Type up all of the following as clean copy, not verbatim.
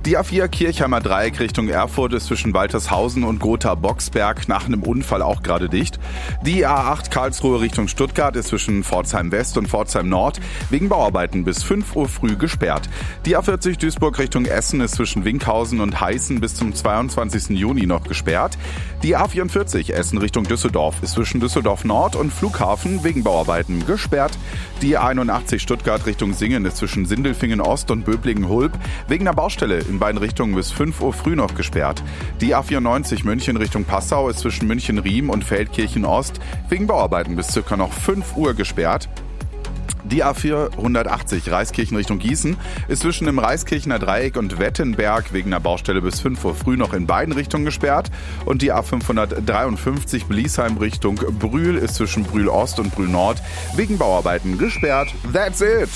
Die A4 Kirchheimer Dreieck Richtung Erfurt ist zwischen Waltershausen und Gotha-Boxberg nach einem Unfall auch gerade dicht. Die A8 Karlsruhe Richtung Stuttgart ist zwischen Pforzheim West und Pforzheim Nord wegen Bauarbeiten bis 5 Uhr früh gesperrt. Die A40 Duisburg Richtung Essen ist zwischen Winkhausen und Heißen bis zum 22. Juni noch gesperrt. Die A44 Essen Richtung Düsseldorf ist zwischen Düsseldorf Nord und Flughafen wegen Bauarbeiten gesperrt. Die A81 Stuttgart Richtung Singen ist zwischen Sindelfingen Ost und Böblingen-Hulb wegen einer Baustelle in beiden Richtungen bis 5 Uhr früh noch gesperrt. Die A94 München Richtung Passau ist zwischen München-Riem und Feldkirchen Ost wegen Bauarbeiten bis circa noch 5 Uhr gesperrt. Die A480 Reiskirchen Richtung Gießen ist zwischen dem Reiskirchener Dreieck und Wettenberg wegen einer Baustelle bis 5 Uhr früh noch in beiden Richtungen gesperrt. Und die A553 Bliesheim Richtung Brühl ist zwischen Brühl Ost und Brühl Nord wegen Bauarbeiten gesperrt. That's it!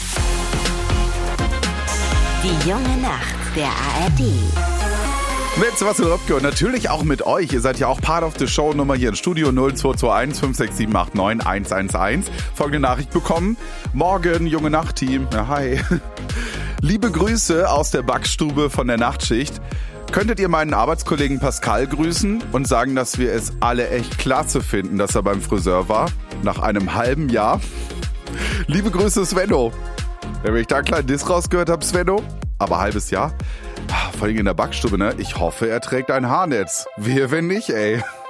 Die junge Nacht der ARD. Mit Sebastian Röpke und natürlich auch mit euch. Ihr seid ja auch Part of the Show. Nummer hier im Studio 0221 56789 111. Folgende Nachricht bekommen. Morgen, junge Nacht-Team. Ja, hi. Liebe Grüße aus der Backstube von der Nachtschicht. Könntet ihr meinen Arbeitskollegen Pascal grüßen und sagen, dass wir es alle echt klasse finden, dass er beim Friseur war? Nach einem halben Jahr. Liebe Grüße, Svenno. Wenn ich da einen kleinen Diss rausgehört habe, Svenno. Aber halbes Jahr. Vor allem in der Backstube, ne? Ich hoffe, er trägt ein Haarnetz. Wehe, wenn nicht, ey.